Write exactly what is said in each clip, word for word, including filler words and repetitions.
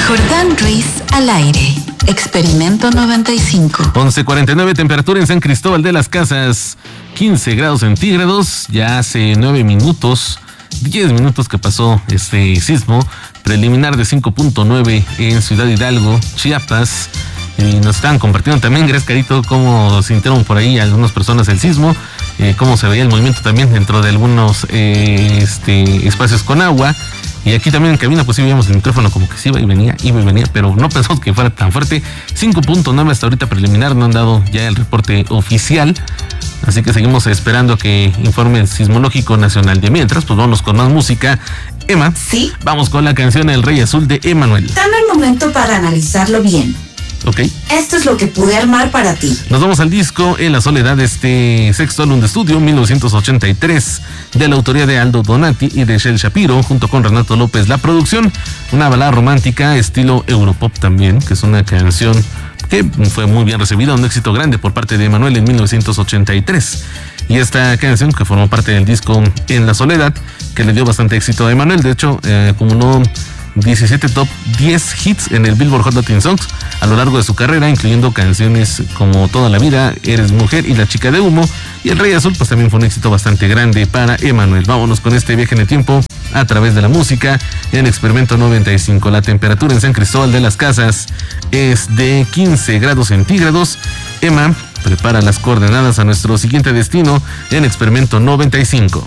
Jordán Ruiz al aire. Experimento noventa y cinco. once cuarenta y nueve, temperatura en San Cristóbal de las Casas, quince grados centígrados. Ya hace nueve minutos, diez minutos que pasó este sismo preliminar de cinco punto nueve en Ciudad Hidalgo, Chiapas. Y nos están compartiendo también, gracias Carito, cómo sintieron por ahí algunas personas el sismo, eh, cómo se veía el movimiento también dentro de algunos eh, este, espacios con agua. Y aquí también en cabina pues sí veíamos el micrófono como que sí iba y venía, iba y venía, pero no pensamos que fuera tan fuerte. cinco punto nueve hasta ahorita preliminar, no han dado ya el reporte oficial, así que seguimos esperando que informe el Sismológico Nacional. De mientras, pues vamos con más música. Emma, ¿sí? Vamos con la canción El Rey Azul de Emanuel. Dame el momento para analizarlo bien. Ok. Esto es lo que pude armar para ti. Nos vamos al disco En la Soledad, de este sexto álbum de estudio, mil novecientos ochenta y tres, de la autoría de Aldo Donati y de Shel Shapiro, junto con Renato López. La producción, una balada romántica estilo Europop también, que es una canción que fue muy bien recibida, un éxito grande por parte de Emanuel en mil novecientos ochenta y tres. Y esta canción, que formó parte del disco En la Soledad, que le dio bastante éxito a Emanuel, de hecho, eh, acumuló diecisiete top diez hits en el Billboard Hot Latin Songs a lo largo de su carrera, incluyendo canciones como Toda la Vida, Eres Mujer y La Chica de Humo. Y El Rey Azul pues también fue un éxito bastante grande para Emanuel. Vámonos con este viaje en el tiempo a través de la música en Experimento noventa y cinco. La temperatura en San Cristóbal de las Casas es de quince grados centígrados. Emma prepara las coordenadas a nuestro siguiente destino en Experimento noventa y cinco.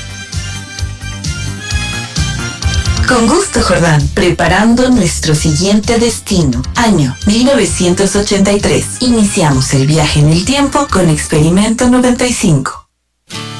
Con gusto, Jordán. Preparando nuestro siguiente destino. Año mil novecientos ochenta y tres. Iniciamos el viaje en el tiempo con Experimento noventa y cinco.